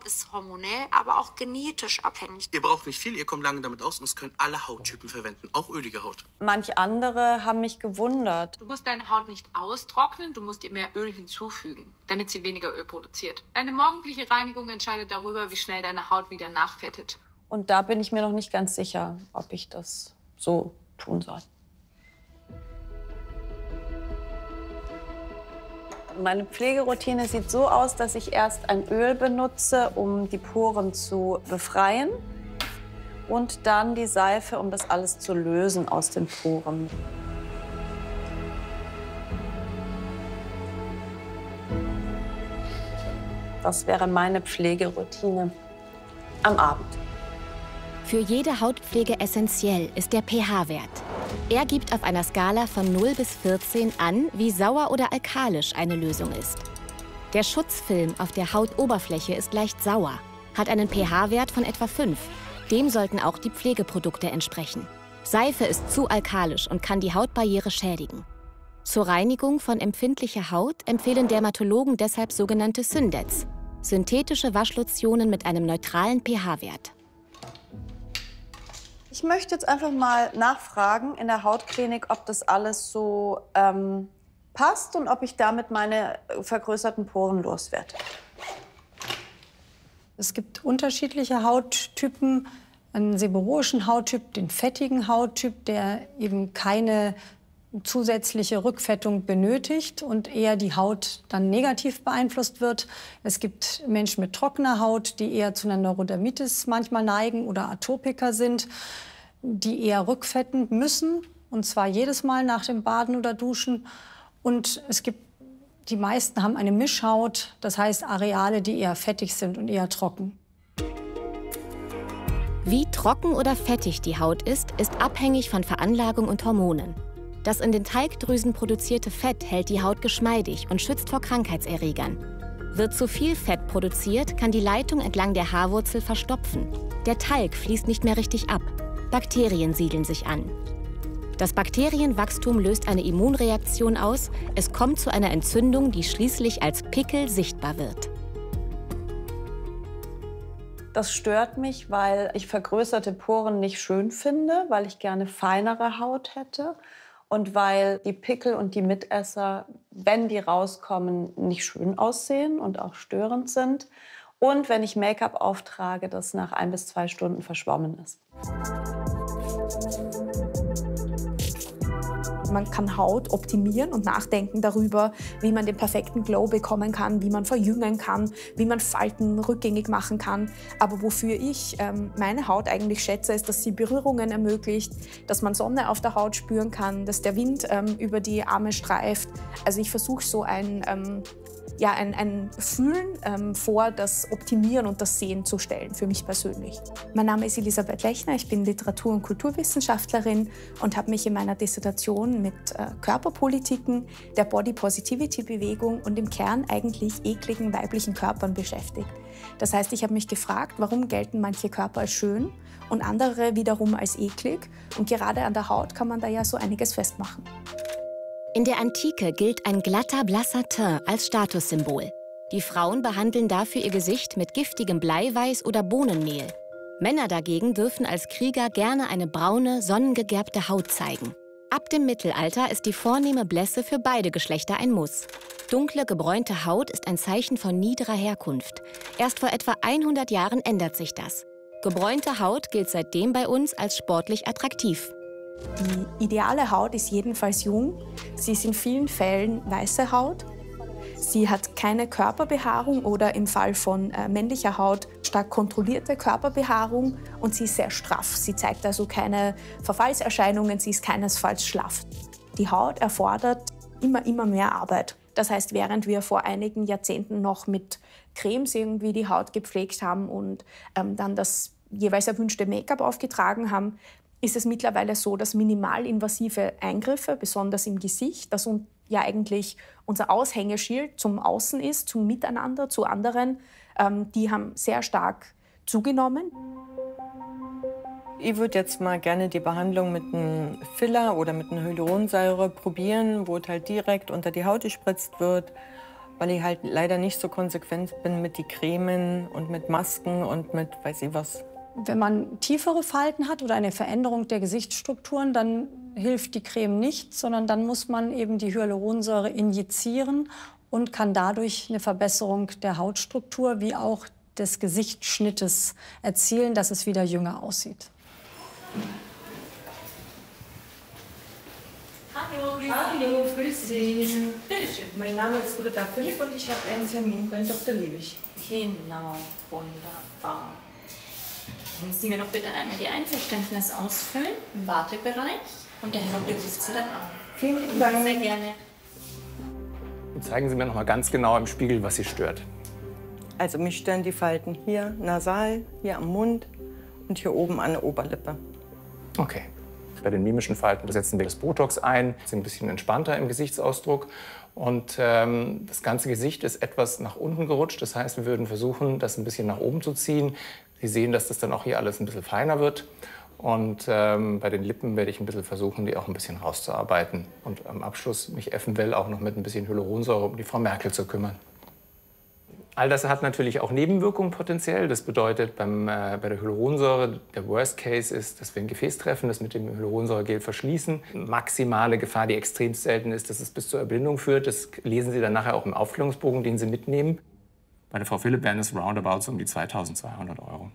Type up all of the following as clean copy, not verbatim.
ist hormonell, aber auch genetisch abhängig. Ihr braucht nicht viel, ihr kommt lange damit aus und es können alle Hauttypen verwenden, auch ölige Haut. Manch andere haben mich gewundert. Du musst deine Haut nicht austrocknen, du musst ihr mehr Öl hinzufügen, damit sie weniger Öl produziert. Deine morgendliche Reinigung entscheidet darüber, wie schnell deine Haut wieder nachfettet. Und da bin ich mir noch nicht ganz sicher, ob ich das so tun soll. Meine Pflegeroutine sieht so aus, dass ich erst ein Öl benutze, um die Poren zu befreien. Und dann die Seife, um das alles zu lösen aus den Poren. Das wäre meine Pflegeroutine am Abend. Für jede Hautpflege essentiell ist der pH-Wert. Er gibt auf einer Skala von 0 bis 14 an, wie sauer oder alkalisch eine Lösung ist. Der Schutzfilm auf der Hautoberfläche ist leicht sauer, hat einen pH-Wert von etwa 5. Dem sollten auch die Pflegeprodukte entsprechen. Seife ist zu alkalisch und kann die Hautbarriere schädigen. Zur Reinigung von empfindlicher Haut empfehlen Dermatologen deshalb sogenannte Syndets, synthetische Waschlotionen mit einem neutralen pH-Wert. Ich möchte jetzt einfach mal nachfragen in der Hautklinik, ob das alles so passt und ob ich damit meine vergrößerten Poren loswerde. Es gibt unterschiedliche Hauttypen, einen seborrhoischen Hauttyp, den fettigen Hauttyp, der eben keine zusätzliche Rückfettung benötigt und eher die Haut dann negativ beeinflusst wird. Es gibt Menschen mit trockener Haut, die eher zu einer Neurodermitis manchmal neigen oder Atopiker sind, die eher rückfetten müssen, und zwar jedes Mal nach dem Baden oder Duschen. Und es gibt, die meisten haben eine Mischhaut, das heißt Areale, die eher fettig sind und eher trocken. Wie trocken oder fettig die Haut ist abhängig von Veranlagung und Hormonen. Das in den Talgdrüsen produzierte Fett hält die Haut geschmeidig und schützt vor Krankheitserregern. Wird zu viel Fett produziert, kann die Leitung entlang der Haarwurzel verstopfen. Der Talg fließt nicht mehr richtig ab. Bakterien siedeln sich an. Das Bakterienwachstum löst eine Immunreaktion aus. Es kommt zu einer Entzündung, die schließlich als Pickel sichtbar wird. Das stört mich, weil ich vergrößerte Poren nicht schön finde, weil ich gerne feinere Haut hätte und weil die Pickel und die Mitesser, wenn die rauskommen, nicht schön aussehen und auch störend sind. Und wenn ich Make-up auftrage, das nach 1 bis 2 Stunden verschwommen ist. Man kann Haut optimieren und nachdenken darüber, wie man den perfekten Glow bekommen kann, wie man verjüngen kann, wie man Falten rückgängig machen kann. Aber wofür ich meine Haut eigentlich schätze, ist, dass sie Berührungen ermöglicht, dass man Sonne auf der Haut spüren kann, dass der Wind über die Arme streift. Also ich versuche so ein Fühlen vor das Optimieren und das Sehen zu stellen, für mich persönlich. Mein Name ist Elisabeth Lechner, ich bin Literatur- und Kulturwissenschaftlerin und habe mich in meiner Dissertation mit Körperpolitiken, der Body-Positivity-Bewegung und im Kern eigentlich ekligen weiblichen Körpern beschäftigt. Das heißt, ich habe mich gefragt, warum gelten manche Körper als schön und andere wiederum als eklig? Und gerade an der Haut kann man da ja so einiges festmachen. In der Antike gilt ein glatter, blasser Teint als Statussymbol. Die Frauen behandeln dafür ihr Gesicht mit giftigem Bleiweiß oder Bohnenmehl. Männer dagegen dürfen als Krieger gerne eine braune, sonnengegerbte Haut zeigen. Ab dem Mittelalter ist die vornehme Blässe für beide Geschlechter ein Muss. Dunkle, gebräunte Haut ist ein Zeichen von niederer Herkunft. Erst vor etwa 100 Jahren ändert sich das. Gebräunte Haut gilt seitdem bei uns als sportlich attraktiv. Die ideale Haut ist jedenfalls jung. Sie ist in vielen Fällen weiße Haut. Sie hat keine Körperbehaarung oder im Fall von männlicher Haut stark kontrollierte Körperbehaarung und sie ist sehr straff. Sie zeigt also keine Verfallserscheinungen, sie ist keinesfalls schlaff. Die Haut erfordert immer mehr Arbeit. Das heißt, während wir vor einigen Jahrzehnten noch mit Cremes irgendwie die Haut gepflegt haben und dann das jeweils erwünschte Make-up aufgetragen haben, ist es mittlerweile so, dass minimalinvasive Eingriffe, besonders im Gesicht, das ja eigentlich unser Aushängeschild zum Außen ist, zum Miteinander, zu anderen, die haben sehr stark zugenommen. Ich würde jetzt mal gerne die Behandlung mit einem Filler oder mit einer Hyaluronsäure probieren, wo es halt direkt unter die Haut gespritzt wird. weil ich halt leider nicht so konsequent bin mit die Cremen und mit Masken und mit weiß ich was. Wenn man tiefere Falten hat oder eine Veränderung der Gesichtsstrukturen, dann hilft die Creme nicht, sondern dann muss man eben die Hyaluronsäure injizieren und kann dadurch eine Verbesserung der Hautstruktur wie auch des Gesichtsschnittes erzielen, dass es wieder jünger aussieht. Hallo, grüß Sie. Mein Name ist Britta Philipp und ich habe einen Termin bei Dr. Liebig. Genau, wunderbar. Können Sie mir noch bitte einmal die Einverständnis ausfüllen im Wartebereich und der Herr Doktor ruft Sie dann an. Vielen Dank. Sehr gerne. Zeigen Sie mir noch mal ganz genau im Spiegel, was Sie stört. Also mich stören die Falten hier nasal, hier am Mund und hier oben an der Oberlippe. Okay. Bei den mimischen Falten setzen wir das Botox ein, sind ein bisschen entspannter im Gesichtsausdruck. Und das ganze Gesicht ist etwas nach unten gerutscht. Das heißt, wir würden versuchen, das ein bisschen nach oben zu ziehen. Sie sehen, dass das dann auch hier alles ein bisschen feiner wird. Und bei den Lippen werde ich ein bisschen versuchen, die auch ein bisschen rauszuarbeiten. Und am Abschluss mich eventuell auch noch mit ein bisschen Hyaluronsäure um die Frau Merkel zu kümmern. All das hat natürlich auch Nebenwirkungen potenziell. Das bedeutet, bei der Hyaluronsäure, der Worst Case ist, dass wir ein Gefäß treffen, das mit dem Hyaluronsäuregel verschließen. Maximale Gefahr, die extrem selten ist, dass es bis zur Erblindung führt. Das lesen Sie dann nachher auch im Aufklärungsbogen, den Sie mitnehmen. Bei der Frau Philipp wären es roundabout so um die 2.200 €.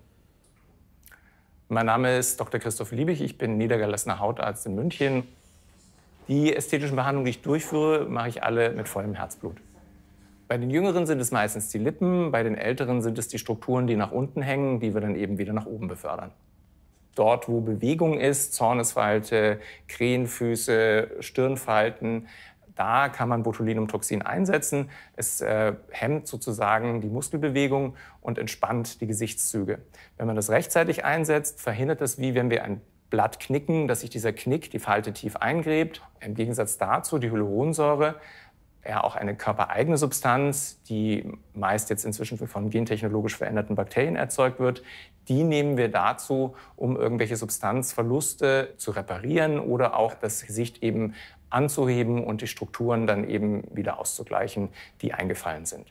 Mein Name ist Dr. Christoph Liebig. Ich bin niedergelassener Hautarzt in München. Die ästhetischen Behandlungen, die ich durchführe, mache ich alle mit vollem Herzblut. Bei den Jüngeren sind es meistens die Lippen, bei den Älteren sind es die Strukturen, die nach unten hängen, die wir dann eben wieder nach oben befördern. Dort, wo Bewegung ist, Zornesfalte, Krähenfüße, Stirnfalten, da kann man Botulinumtoxin einsetzen. Es hemmt sozusagen die Muskelbewegung und entspannt die Gesichtszüge. Wenn man das rechtzeitig einsetzt, verhindert das, wie wenn wir ein Blatt knicken, dass sich dieser Knick die Falte tief eingräbt. Im Gegensatz dazu die Hyaluronsäure, ja auch eine körpereigene Substanz, die meist jetzt inzwischen von gentechnologisch veränderten Bakterien erzeugt wird. Die nehmen wir dazu, um irgendwelche Substanzverluste zu reparieren oder auch das Gesicht eben anzuheben und die Strukturen dann eben wieder auszugleichen, die eingefallen sind.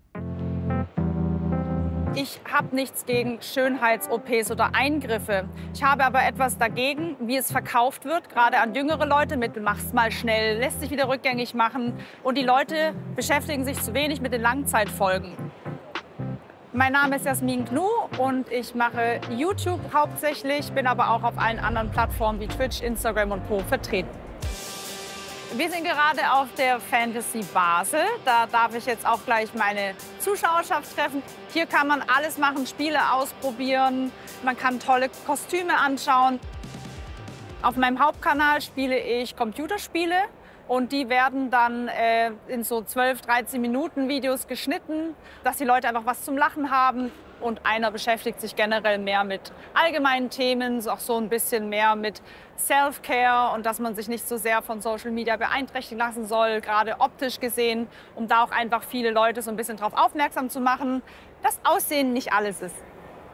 Ich habe nichts gegen Schönheits-OPs oder Eingriffe. Ich habe aber etwas dagegen, wie es verkauft wird, gerade an jüngere Leute mit mach's mal schnell, lässt sich wieder rückgängig machen. Und die Leute beschäftigen sich zu wenig mit den Langzeitfolgen. Mein Name ist Jasmin Gnu und ich mache YouTube hauptsächlich, bin aber auch auf allen anderen Plattformen wie Twitch, Instagram und Co. vertreten. Wir sind gerade auf der Fantasy Basel. Da darf ich jetzt auch gleich meine Zuschauerschaft treffen. Hier kann man alles machen, Spiele ausprobieren. Man kann tolle Kostüme anschauen. Auf meinem Hauptkanal spiele ich Computerspiele. Und die werden dann in so 12-13 Minuten Videos geschnitten, dass die Leute einfach was zum Lachen haben. Und einer beschäftigt sich generell mehr mit allgemeinen Themen, auch so ein bisschen mehr mit Self-Care und dass man sich nicht so sehr von Social Media beeinträchtigen lassen soll, gerade optisch gesehen, um da auch einfach viele Leute so ein bisschen darauf aufmerksam zu machen, dass Aussehen nicht alles ist.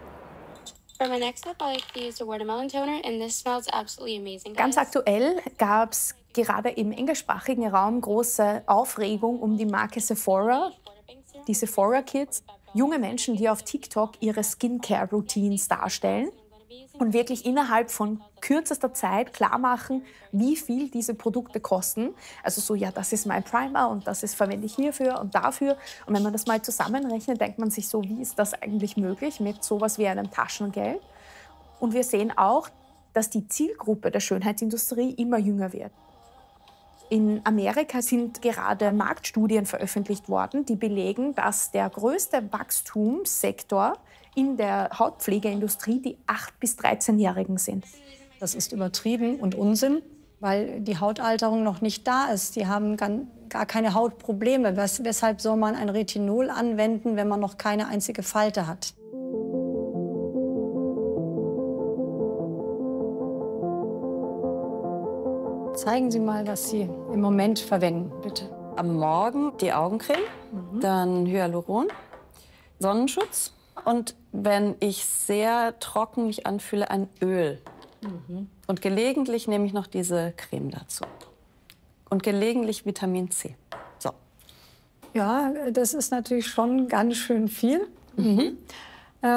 Ganz aktuell gab es gerade im englischsprachigen Raum große Aufregung um die Marke Sephora, die Sephora Kids. Junge Menschen, die auf TikTok ihre Skincare-Routines darstellen und wirklich innerhalb von kürzester Zeit klar machen, wie viel diese Produkte kosten. Also so, ja, das ist mein Primer und das verwende ich hierfür und dafür. Und wenn man das mal zusammenrechnet, denkt man sich so, wie ist das eigentlich möglich mit sowas wie einem Taschengeld? Und wir sehen auch, dass die Zielgruppe der Schönheitsindustrie immer jünger wird. In Amerika sind gerade Marktstudien veröffentlicht worden, die belegen, dass der größte Wachstumssektor in der Hautpflegeindustrie die 8- bis 13-Jährigen sind. Das ist übertrieben und Unsinn, weil die Hautalterung noch nicht da ist. Die haben gar keine Hautprobleme. Weshalb soll man ein Retinol anwenden, wenn man noch keine einzige Falte hat? Zeigen Sie mal, was Sie im Moment verwenden, bitte. Am Morgen die Augencreme, dann Hyaluron, Sonnenschutz und wenn ich sehr trocken mich anfühle, ein Öl. Und gelegentlich nehme ich noch diese Creme dazu. Und gelegentlich Vitamin C. So. Ja, das ist natürlich schon ganz schön viel.